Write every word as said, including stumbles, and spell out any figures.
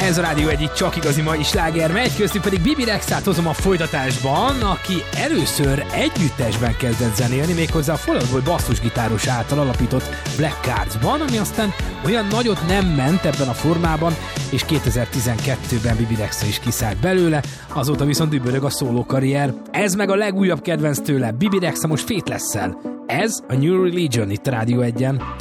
Ez a Rádió egyik csak igazi mai sláger megy, köztük pedig Bibi Rexát hozom a folytatásban, aki először együttesben kezdett zenélni, méghozzá a Fall Out Boy basszusgitáros által alapított Black Cardsban, ami aztán olyan nagyot nem ment ebben a formában, és kétezer-tizenkettőben Bibi Rexa is kiszállt belőle, azóta viszont dübörög a szóló karrier. Ez meg a legújabb kedvenc tőle, Bibi Rexa most Faithless-szel. Ez a New Religion itt a Rádió egyen.